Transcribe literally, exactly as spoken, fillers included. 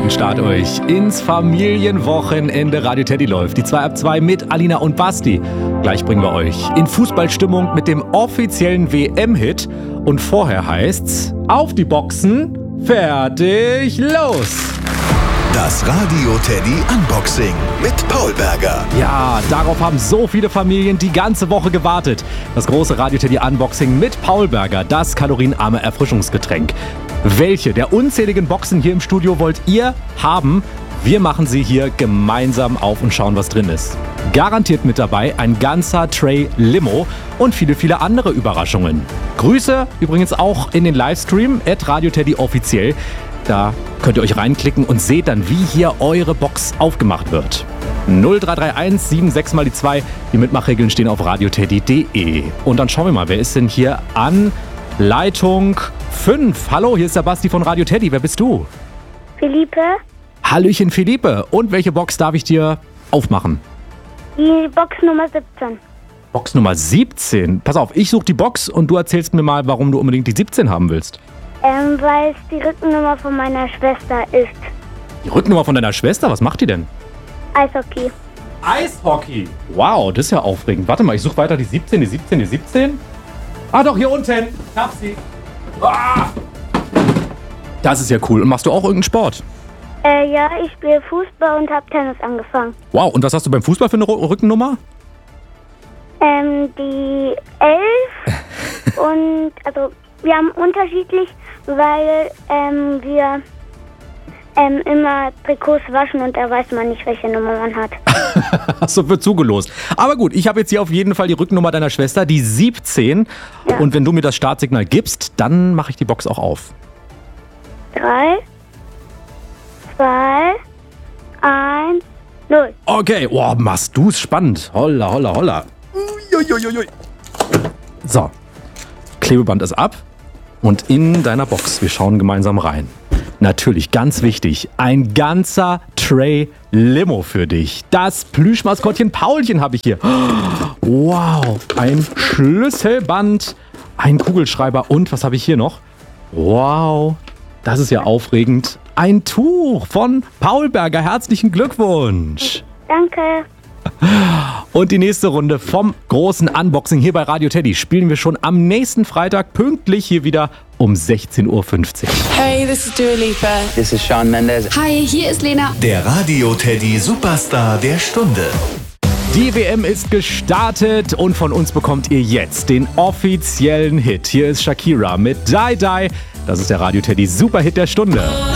guten Start euch ins Familienwochenende. Radio Teddy läuft. Die zwei ab zwei mit Alina und Basti. Gleich bringen wir euch in Fußballstimmung mit dem offiziellen W M-Hit. Und vorher heißt's, auf die Boxen, fertig, los! Das Radio Teddy Unboxing mit Paul Berger. Ja, darauf haben so viele Familien die ganze Woche gewartet. Das große Radio Teddy Unboxing mit Paul Berger, das kalorienarme Erfrischungsgetränk. Welche der unzähligen Boxen hier im Studio wollt ihr haben? Wir machen sie hier gemeinsam auf und schauen, was drin ist. Garantiert mit dabei ein ganzer Tray Limo und viele, viele andere Überraschungen. Grüße übrigens auch in den Livestream at Radio Teddy offiziell. Da könnt ihr euch reinklicken und seht dann, wie hier eure Box aufgemacht wird. null drei drei eins sieben sechs mal die zwei. Die Mitmachregeln stehen auf radioteddy punkt de. Und dann schauen wir mal, wer ist denn hier an Leitung fünf? Hallo, hier ist der Basti von Radio Teddy. Wer bist du? Philippe. Hallöchen, Philippe. Und welche Box darf ich dir aufmachen? Die Box Nummer siebzehn. Box Nummer siebzehn. Pass auf, ich suche die Box und du erzählst mir mal, warum du unbedingt die siebzehn haben willst. Ähm, weil es die Rückennummer von meiner Schwester ist. Die Rückennummer von deiner Schwester? Was macht die denn? Eishockey. Eishockey? Wow, das ist ja aufregend. Warte mal, ich suche weiter die siebzehn, die siebzehn, die siebzehn. Ah, doch, hier unten. Ich hab sie. Ah! Das ist ja cool. Und machst du auch irgendeinen Sport? Äh, ja, ich spiele Fußball und habe Tennis angefangen. Wow, und was hast du beim Fußball für eine R- Rückennummer? Ähm, die elf. Und, also, wir haben unterschiedlich, weil ähm, wir ähm, immer Trikots waschen und da weiß man nicht, welche Nummer man hat. Achso, wird zugelost. Aber gut, ich habe jetzt hier auf jeden Fall die Rückennummer deiner Schwester, die siebzehn. Ja. Und wenn du mir das Startsignal gibst, dann mache ich die Box auch auf. Drei, zwei, eins, null. Okay, wow, machst du's spannend. Holla, holla, holla. Uiuiuiui. So, Klebeband ist ab und in deiner Box. Wir schauen gemeinsam rein. Natürlich, ganz wichtig, ein ganzer Tray Limo für dich. Das Plüschmaskottchen Paulchen habe ich hier. Wow, ein Schlüsselband, ein Kugelschreiber und was habe ich hier noch? Wow, das ist ja aufregend. Ein Tuch von Paul Berger. Herzlichen Glückwunsch. Danke. Und die nächste Runde vom großen Unboxing hier bei Radio Teddy spielen wir schon am nächsten Freitag pünktlich hier wieder um sechzehn Uhr fünfzig. Hey, this is Dua Lipa. This is Shawn Mendes. Hi, hier ist Lena. Der Radio Teddy Superstar der Stunde. Die W M ist gestartet und von uns bekommt ihr jetzt den offiziellen Hit. Hier ist Shakira mit Die Die. Das ist der Radio Teddy Superhit der Stunde.